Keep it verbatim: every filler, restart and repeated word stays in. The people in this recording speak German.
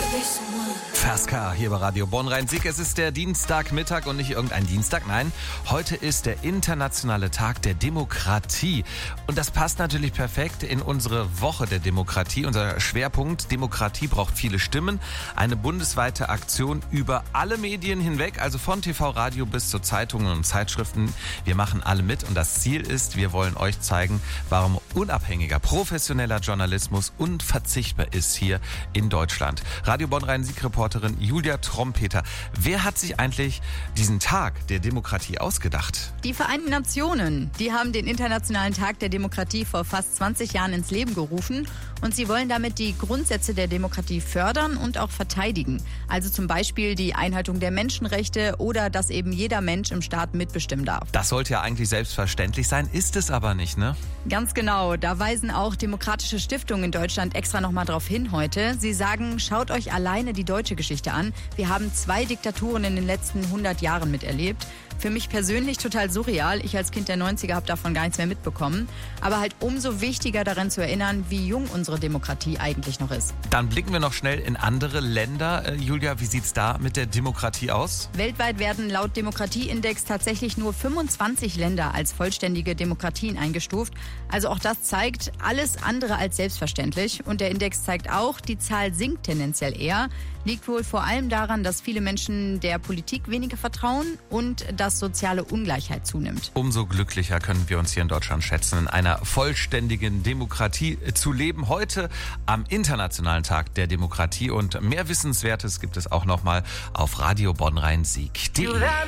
Ferska hier bei Radio Bonn-Rhein-Sieg. Es ist der Dienstagmittag und nicht irgendein Dienstag, nein. Heute ist der internationale Tag der Demokratie. Und das passt natürlich perfekt in unsere Woche der Demokratie. Unser Schwerpunkt: Demokratie braucht viele Stimmen. Eine bundesweite Aktion über alle Medien hinweg, also von T V, Radio bis zu Zeitungen und Zeitschriften. Wir machen alle mit und das Ziel ist, wir wollen euch zeigen, warum unabhängiger, professioneller Journalismus unverzichtbar ist hier in Deutschland. Radio Bonn-Rhein-Sieg-Reporterin Julia Trompeter. Wer hat sich eigentlich diesen Tag der Demokratie ausgedacht? Die Vereinten Nationen, die haben den Internationalen Tag der Demokratie vor fast zwanzig Jahren ins Leben gerufen und sie wollen damit die Grundsätze der Demokratie fördern und auch verteidigen. Also zum Beispiel die Einhaltung der Menschenrechte oder dass eben jeder Mensch im Staat mitbestimmen darf. Das sollte ja eigentlich selbstverständlich sein, ist es aber nicht, ne? Ganz genau, da weisen auch demokratische Stiftungen in Deutschland extra nochmal drauf hin heute. Sie sagen, schaut euch alleine die deutsche Geschichte an. Wir haben zwei Diktaturen in den letzten hundert Jahren miterlebt. Für mich persönlich total surreal. Ich als Kind der neunziger habe davon gar nichts mehr mitbekommen. Aber halt umso wichtiger daran zu erinnern, wie jung unsere Demokratie eigentlich noch ist. Dann blicken wir noch schnell in andere Länder. Äh, Julia, wie sieht's da mit der Demokratie aus? Weltweit werden laut Demokratieindex tatsächlich nur fünfundzwanzig Länder als vollständige Demokratien eingestuft. Also auch das zeigt alles andere als selbstverständlich. Und der Index zeigt auch, die Zahl sinkt tendenziell eher. Liegt wohl vor allem daran, dass viele Menschen der Politik weniger vertrauen und dass soziale Ungleichheit zunimmt. Umso glücklicher können wir uns hier in Deutschland schätzen, in einer vollständigen Demokratie zu leben. Heute am Internationalen Tag der Demokratie. Und mehr Wissenswertes gibt es auch nochmal auf Radio Bonn-Rhein-Sieg punkt de.